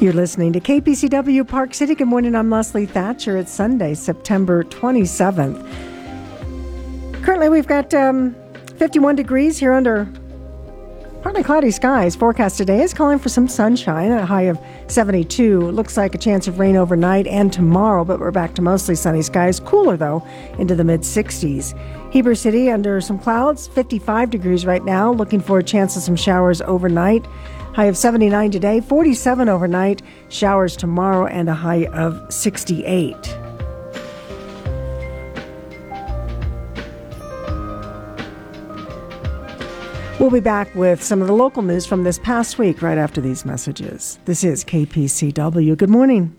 You're listening to KPCW Park City. Good morning, I'm Leslie Thatcher. It's Sunday, September 27th. Currently, we've got 51 degrees here under partly cloudy skies. Forecast today is calling for some sunshine at a high of 72. Looks like a chance of rain overnight and tomorrow, but we're back to mostly sunny skies. Cooler, though, into the mid-60s. Heber City under some clouds, 55 degrees right now. Looking for a chance of some showers overnight. High of 79 today, 47 overnight, showers tomorrow, and a high of 68. We'll be back with some of the local news from this past week right after these messages. This is KPCW. Good morning.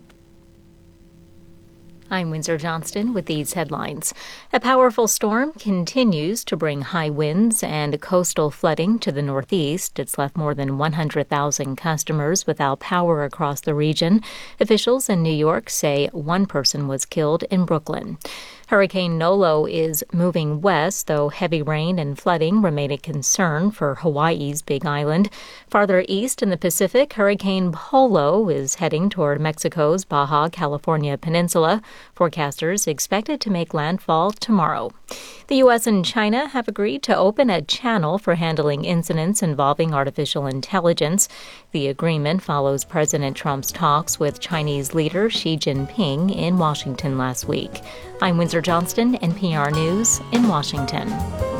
I'm Windsor Johnston with these headlines. A powerful storm continues to bring high winds and coastal flooding to the Northeast. It's left more than 100,000 customers without power across the region. Officials in New York say one person was killed in Brooklyn. Hurricane Nolo is moving west, though heavy rain and flooding remain a concern for Hawaii's Big Island. Farther east in the Pacific, Hurricane Polo is heading toward Mexico's Baja California Peninsula. Forecasters expect it to make landfall tomorrow. The U.S. and China have agreed to open a channel for handling incidents involving artificial intelligence. The agreement follows President Trump's talks with Chinese leader Xi Jinping in Washington last week. I'm Windsor Johnston, NPR News in Washington.